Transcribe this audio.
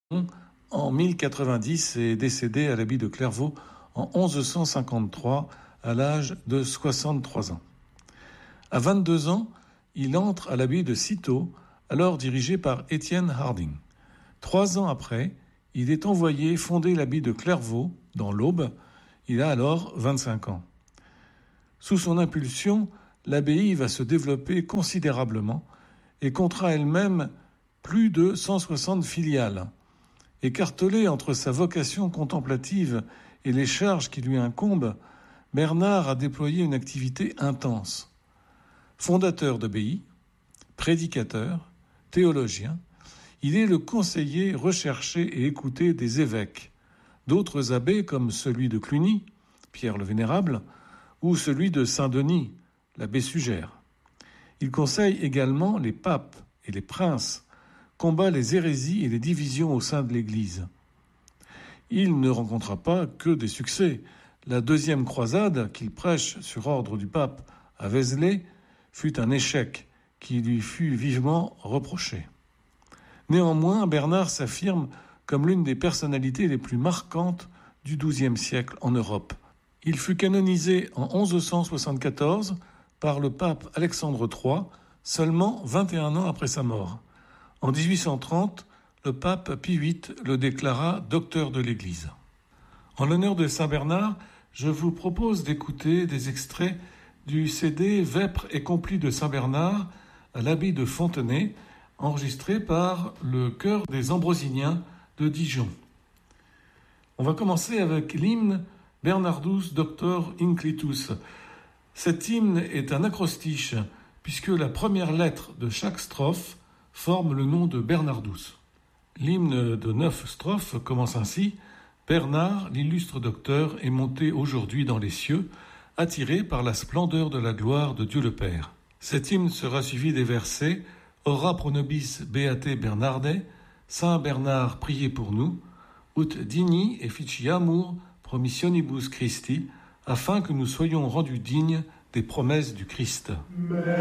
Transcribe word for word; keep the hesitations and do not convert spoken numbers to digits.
en mille quatre-vingt-dix et est décédé à l'abbaye de Clairvaux en onze cent cinquante-trois à l'âge de soixante-trois ans. À vingt-deux ans, il entre à l'abbaye de Cîteaux, alors dirigée par Étienne Harding. Trois ans après, il est envoyé fonder l'abbaye de Clairvaux, dans l'Aube. Il a alors vingt-cinq ans. Sous son impulsion, l'abbaye va se développer considérablement et comptera elle-même plus de cent soixante filiales. Écartelé entre sa vocation contemplative et les charges qui lui incombent, Bernard a déployé une activité intense. Fondateur d'abbaye, prédicateur, théologien, il est le conseiller recherché et écouté des évêques, d'autres abbés comme celui de Cluny, Pierre le Vénérable, ou celui de Saint-Denis, l'abbé Sugère. Il conseille également les papes et les princes, combat les hérésies et les divisions au sein de l'Église. Il ne rencontra pas que des succès. La deuxième croisade, qu'il prêche sur ordre du pape à Vézelay, fut un échec qui lui fut vivement reproché. Néanmoins, Bernard s'affirme comme l'une des personnalités les plus marquantes du douzième siècle en Europe. Il fut canonisé en onze cent soixante-quatorze par le pape Alexandre trois, seulement vingt et un ans après sa mort. En dix-huit cent trente, le pape Pie huit le déclara docteur de l'Église. En l'honneur de Saint Bernard, je vous propose d'écouter des extraits du C D Vêpres et complis de Saint Bernard à l'abbaye de Fontenay, enregistré par le chœur des Ambrosiniens de Dijon. On va commencer avec l'hymne Bernardus Doctor Inclitus. Cet hymne est un acrostiche, puisque la première lettre de chaque strophe forme le nom de Bernardus. L'hymne de neuf strophes commence ainsi. Bernard, l'illustre docteur, est monté aujourd'hui dans les cieux, attiré par la splendeur de la gloire de Dieu le Père. Cet hymne sera suivi des versets Ora pro nobis beate Bernarde, Saint Bernard, priez pour nous, ut digni efficiamur promissionibus Christi, afin que nous soyons rendus dignes des promesses du Christ.